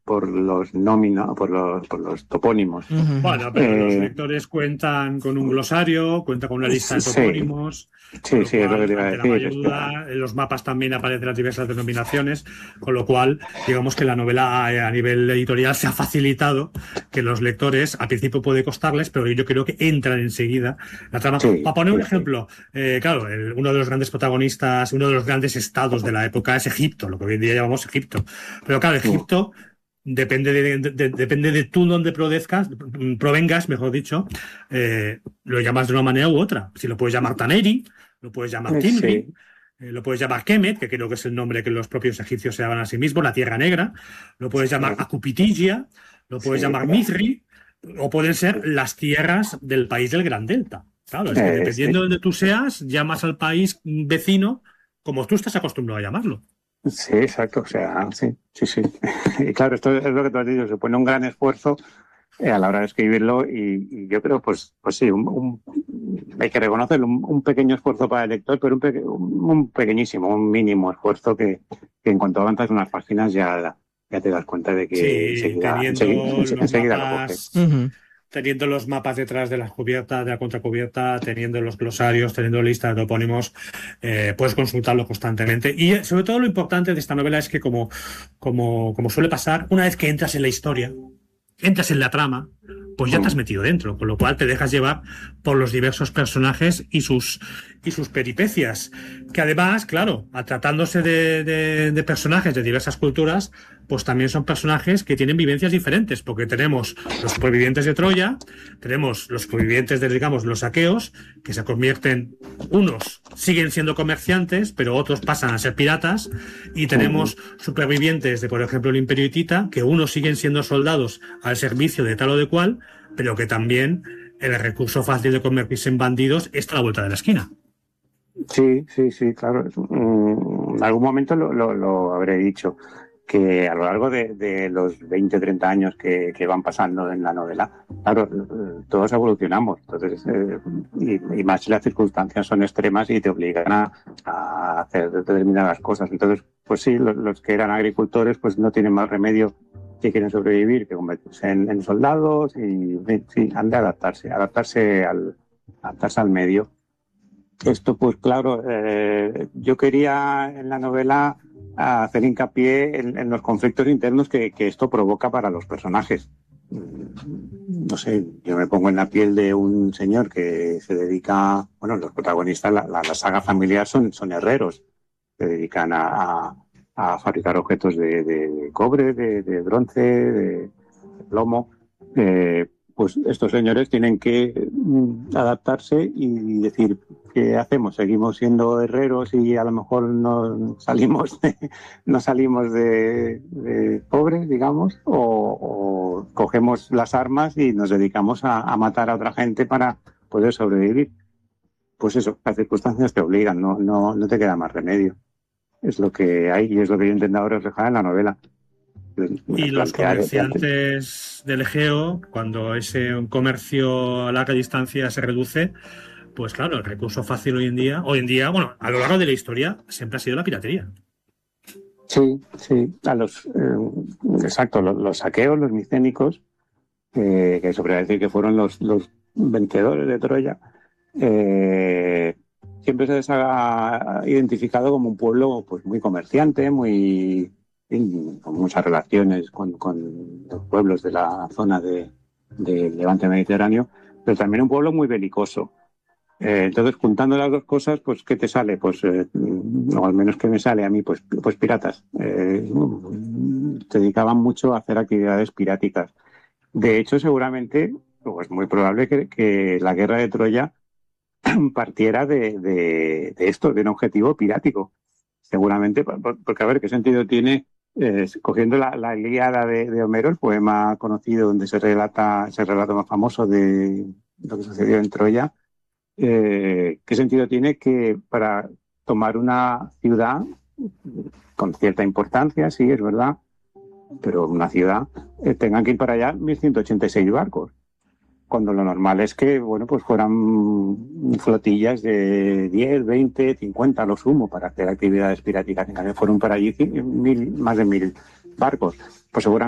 por los por los topónimos. Bueno, pero los lectores cuentan con un glosario, cuentan con una lista de topónimos. Sí, es lo que te iba a ante decir. la mayor duda, en los mapas también aparecen las diversas denominaciones, con lo cual, digamos que la novela a nivel editorial se ha facilitado que los lectores, al principio puede costarles, pero yo creo que entran enseguida la trama. Para poner un ejemplo, claro, uno de los grandes protagonistas, uno de los grandes estados de la época es Egipto, lo que hoy en día llamamos Egipto. Pero claro, Egipto depende de tú donde provengas, mejor dicho, lo llamas de una manera u otra. Si lo puedes llamar Taneri, lo puedes llamar Timri, lo puedes llamar Kemet, que creo que es el nombre que los propios egipcios se llaman a sí mismos, la Tierra Negra, lo puedes llamar Akupitigia, lo puedes llamar Mithri, o pueden ser las tierras del país del Gran Delta. Claro, es que dependiendo de donde tú seas, llamas al país vecino como tú estás acostumbrado a llamarlo. Sí, exacto, o sea, sí. Y claro, esto es lo que tú has dicho, se pone un gran esfuerzo a la hora de escribirlo y yo creo, pues sí, hay que reconocerlo, un pequeño esfuerzo para el lector, pero un pequeñísimo, un mínimo esfuerzo que en cuanto avanzas unas páginas ya te das cuenta de que enseguida lo coges. Teniendo los mapas detrás de la cubierta, de la contracubierta, teniendo los glosarios, teniendo listas de topónimos, puedes consultarlo constantemente. Y sobre todo lo importante de esta novela es que como suele pasar, una vez que entras en la historia, entras en la trama, pues ya te has metido dentro, con lo cual te dejas llevar por los diversos personajes y sus peripecias, que además, claro, tratándose de personajes de diversas culturas, pues también son personajes que tienen vivencias diferentes, porque tenemos los supervivientes de Troya, tenemos los supervivientes de, digamos, los aqueos, que se convierten, unos siguen siendo comerciantes, pero otros pasan a ser piratas, y tenemos supervivientes de, por ejemplo, el Imperio Hitita, que unos siguen siendo soldados al servicio de tal o de cual, pero que también el recurso fácil de convertirse en bandidos está a la vuelta de la esquina. Sí, claro. En algún momento lo habré dicho, que a lo largo de los 20, 30 años que van pasando en la novela, claro, todos evolucionamos. Entonces, y más si las circunstancias son extremas y te obligan a hacer determinadas cosas. Entonces, pues sí, los que eran agricultores pues no tienen más remedio, si quieren sobrevivir, que convertirse en soldados y sí, han de adaptarse al medio. Esto, pues claro, yo quería en la novela hacer hincapié en los conflictos internos que esto provoca para los personajes. No sé, yo me pongo en la piel de un señor que se dedica, bueno, los protagonistas, la saga familiar son herreros, se dedican a fabricar objetos de cobre, de bronce, de plomo. Pues estos señores tienen que adaptarse y decir, ¿qué hacemos? ¿Seguimos siendo herreros y a lo mejor no salimos de pobres, digamos? ¿O cogemos las armas y nos dedicamos a matar a otra gente para poder sobrevivir? Pues eso, las circunstancias te obligan, no te queda más remedio. Es lo que hay y es lo que yo he intentado reflejar en la novela. Y los comerciantes del Egeo, cuando ese comercio a larga distancia se reduce, pues claro, el recurso fácil hoy en día, bueno, a lo largo de la historia siempre ha sido la piratería. Sí, exacto, los saqueos, los micénicos, que eso quiere decir que fueron los vencedores de Troya, siempre se les ha identificado como un pueblo pues muy comerciante, con muchas relaciones con los pueblos de la zona del Levante Mediterráneo, pero también un pueblo muy belicoso. Entonces, juntando las dos cosas, pues, ¿qué te sale? Pues, o al menos que me sale a mí, pues piratas. Se dedicaban mucho a hacer actividades piráticas. De hecho, seguramente, pues muy probable que la guerra de Troya partiera de esto, de un objetivo pirático. Seguramente, porque a ver, ¿qué sentido tiene? Cogiendo la Ilíada de Homero, el poema conocido donde se relata ese relato más famoso de lo que sucedió en Troya, ¿qué sentido tiene que para tomar una ciudad con cierta importancia, sí, es verdad, pero una ciudad, tengan que ir para allá 1186 barcos? Cuando lo normal es que, bueno, pues fueran flotillas de 10, 20, 50 a lo sumo para hacer actividades piráticas. En cambio, fueron para allí más de 1000 barcos. Pues seguramente